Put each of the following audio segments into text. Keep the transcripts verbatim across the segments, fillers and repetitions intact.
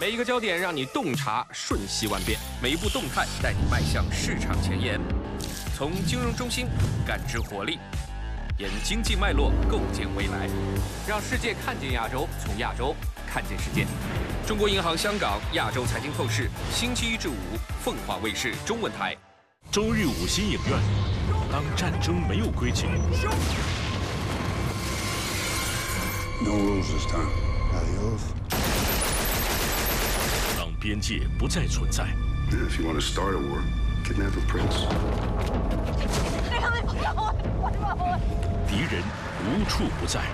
每一个焦点让你洞察瞬息万变，每一步动态带你迈向市场前沿。从金融中心感知活力，沿经济脉络构建未来，让世界看见亚洲，从亚洲看见世界。中国银行香港亚洲财经透视，星期一至五，凤凰卫视中文台。 周日五星影院，当战争没有规矩。 No rules this time. Adios. 当边界不再存在。 If you want to start a war, kidnap a prince. 敌人无处不在。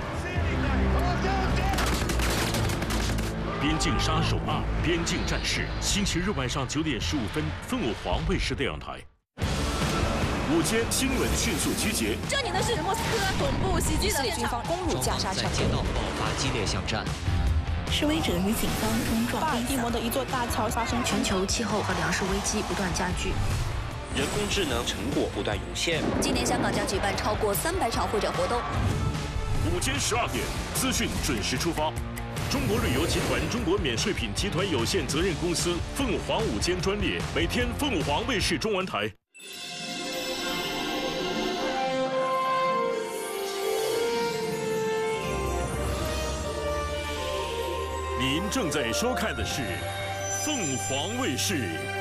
边境杀手二：边境战士，星期日晚上九点十五分，凤凰卫视电视台。 午间新闻迅速集结。 这里呢是莫斯科总部袭击的军方攻入加沙城， 街道爆发激烈巷战。 示威者与警方冲撞。 巴尔的摩的一座大桥发生全球气候和粮食危机不断加剧， 人工智能成果不断涌现。 今年香港将举办超过三百场会展活动。 午间十二点，资讯准时出发。中国旅游集团中国免税品集团有限责任公司凤凰午间专列，每天凤凰卫视中文台。 您正在收看的是凤凰卫视